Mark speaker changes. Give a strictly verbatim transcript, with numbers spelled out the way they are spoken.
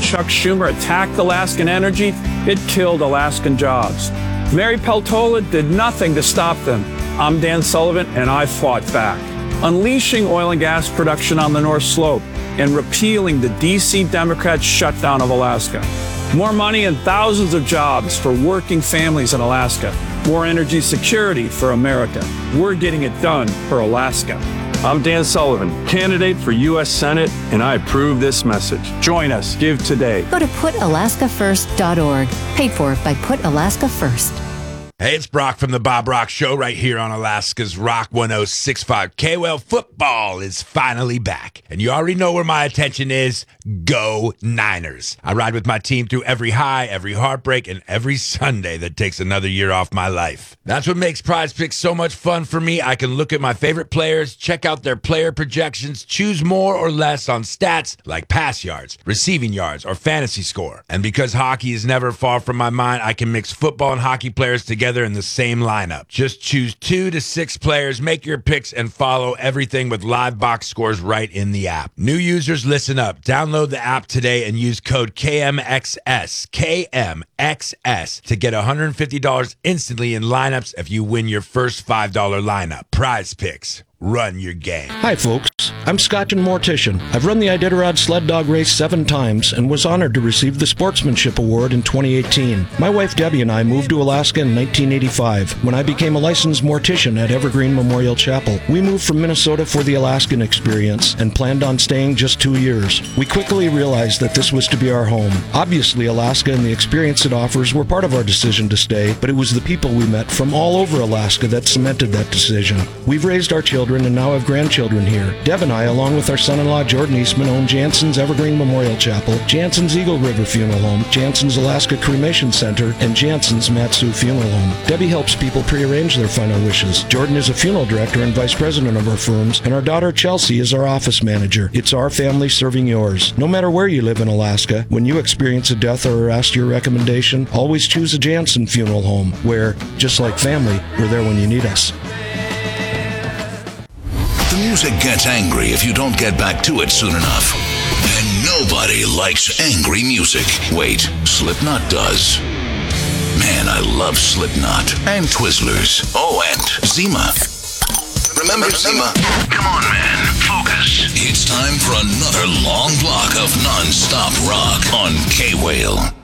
Speaker 1: Chuck Schumer attacked Alaskan energy, it killed Alaskan jobs. Mary Peltola did nothing to stop them. I'm Dan Sullivan, and I fought back. Unleashing oil and gas production on the North Slope and repealing the D C Democrats' shutdown of Alaska. More money and thousands of jobs for working families in Alaska. More energy security for America. We're getting it done for Alaska. I'm Dan Sullivan, candidate for U S Senate, and I approve this message. Join us. Give today.
Speaker 2: Go to put alaska first dot org. Paid for by Put Alaska First.
Speaker 3: Hey, it's Brock from the Bob Rock Show right here on Alaska's Rock one oh six point five. K-Well, football is finally back. And you already know where my attention is. Go Niners. I ride with my team through every high, every heartbreak, and every Sunday that takes another year off my life. That's what makes Prize Picks so much fun for me. I can look at my favorite players, check out their player projections, choose more or less on stats like pass yards, receiving yards, or fantasy score. And because hockey is never far from my mind, I can mix football and hockey players together in the same lineup. Just choose two to six players, make your picks, and follow everything with live box scores right in the app. New users, listen up. Download the app today and use code K M X S, K M X S, to get one hundred fifty dollars instantly in lineups if you win your first five dollars lineup. Prize Picks. Run your game.
Speaker 4: Hi, folks. I'm Scotch and Mortician. I've run the Iditarod sled dog race seven times and was honored to receive the Sportsmanship Award in twenty eighteen. My wife Debbie and I moved to Alaska in nineteen eighty-five when I became a licensed mortician at Evergreen Memorial Chapel. We moved from Minnesota for the Alaskan experience and planned on staying just two years. We quickly realized that this was to be our home. Obviously, Alaska and the experience it offers were part of our decision to stay, but it was the people we met from all over Alaska that cemented that decision. We've raised our children and now have grandchildren here. Deb and I, along with our son-in-law Jordan Eastman, own Jansen's Evergreen Memorial Chapel, Jansen's Eagle River Funeral Home, Jansen's Alaska Cremation Center, and Jansen's Matsu Funeral Home. Debbie helps people prearrange their final wishes. Jordan is a funeral director and vice president of our firms, and our daughter Chelsea is our office manager. It's our family serving yours. No matter where you live in Alaska, when you experience a death or are asked your recommendation, always choose a Jansen Funeral Home, where, just like family, we're there when you need us.
Speaker 5: The music gets angry if you don't get back to it soon enough. And nobody likes angry music. Wait, Slipknot does. Man, I love Slipknot. And Twizzlers. Oh, and Zima. Remember Zima? Come on, man. Focus. It's time for another long block of non-stop rock on K-Whale.